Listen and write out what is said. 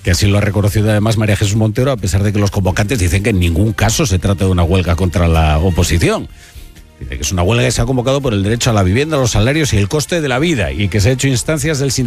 que así lo ha reconocido además María Jesús Montero, a pesar de que los convocantes dicen que en ningún caso se trata de una huelga contra la oposición. Dice que es una huelga que se ha convocado por el derecho a la vivienda, los salarios y el coste de la vida, y que se ha hecho instancias del sindicato